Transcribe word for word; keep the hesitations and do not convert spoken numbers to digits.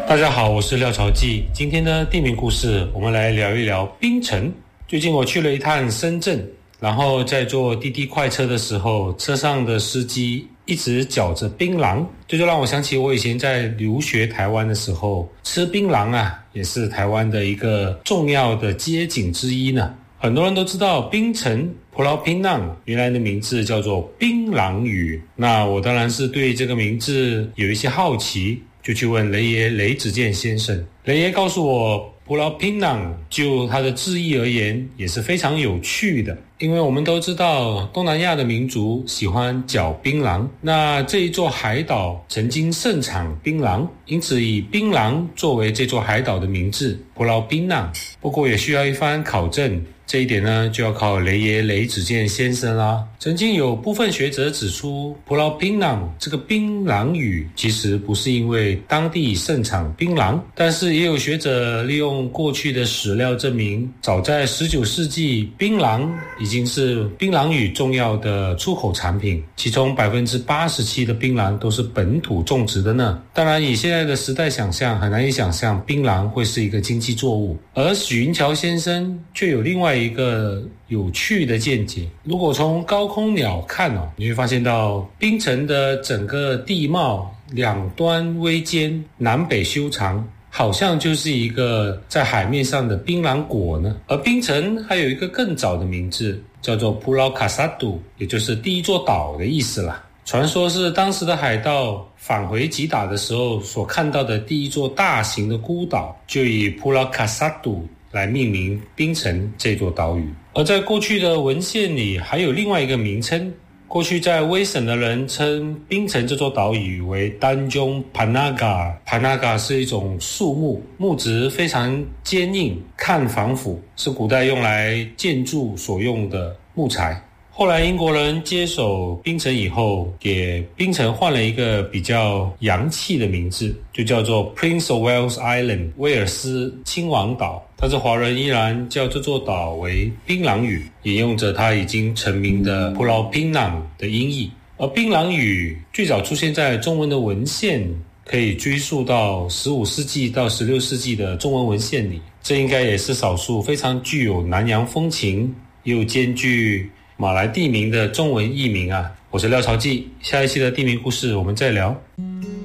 大家好，我是廖朝记。今天的地名故事，我们来聊一聊槟城。最近我去了一趟深圳，然后在坐滴滴快车的时候，车上的司机一直嚼着槟榔，这就让我想起我以前在留学台湾的时候，吃槟榔啊，也是台湾的一个重要的街景之一呢。很多人都知道槟城 Pulau Pinang 原来的名字叫做槟榔屿，那我当然是对这个名字有一些好奇，就去问雷爷雷子健先生。雷爷告诉我 Pulau Pinang 就它的字义而言也是非常有趣的，因为我们都知道东南亚的民族喜欢嚼槟榔，那这一座海岛曾经盛产槟榔，因此以槟榔作为这座海岛的名字 Pulau Pinang。 不过也需要一番考证，这一点呢，就要靠雷爷雷子健先生啦。曾经有部分学者指出 Pulau Pinang 这个槟榔屿其实不是因为当地盛产槟榔，但是也有学者利用过去的史料证明，早在十九世纪，槟榔已经是槟榔屿重要的出口产品，其中 百分之八十七 的槟榔都是本土种植的呢。当然以现在的时代想象，很难以想象槟榔会是一个经济作物，而许云桥先生却有另外一个有趣的见解。如果从高空鸟看哦，你会发现到槟城的整个地貌两端微尖，南北修长，好像就是一个在海面上的槟榔果呢。而槟城还有一个更早的名字，叫做 Pulau Kasadu， 也就是第一座岛的意思啦。传说是当时的海盗返回吉打的时候所看到的第一座大型的孤岛，就以 Pulau Kasadu 来命名槟城这座岛屿。而在过去的文献里还有另外一个名称，过去在威省的人称槟城这座岛屿为丹中 Panaga。 Panaga 是一种树木，木质非常坚硬，看防腐，是古代用来建筑所用的木材。后来英国人接手槟城以后，给槟城换了一个比较洋气的名字，就叫做 Prince of Wales Island， 威尔斯亲王岛。但是华人依然叫这座岛为槟榔屿，沿用着它已经成名的 Pulau Pinang 的音译。而槟榔屿最早出现在中文的文献，可以追溯到十五世纪到十六世纪的中文文献里，这应该也是少数非常具有南洋风情又兼具马来地名的中文译名啊。我是廖朝记，下一期的地名故事我们再聊。